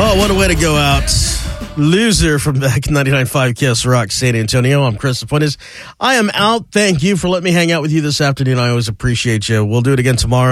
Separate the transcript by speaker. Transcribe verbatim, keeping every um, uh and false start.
Speaker 1: Oh, what a way to go out. Loser from back ninety-nine point five K S Rock San Antonio. I'm Chris Fuentes. I am out. Thank you for letting me hang out with you this afternoon. I always appreciate you. We'll do it again tomorrow.